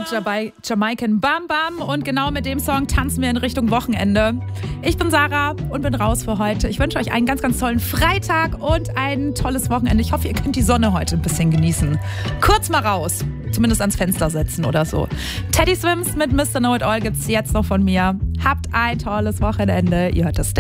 mit Jamaican Bam Bam und genau mit dem Song tanzen wir in Richtung Wochenende. Ich bin Sarah und bin raus für heute. Ich wünsche euch einen ganz, ganz tollen Freitag und ein tolles Wochenende. Ich hoffe, ihr könnt die Sonne heute ein bisschen genießen. Kurz mal raus, zumindest ans Fenster setzen oder so. Teddy Swims mit Mr. Know It All gibt's jetzt noch von mir. Habt ein tolles Wochenende. Ihr hört das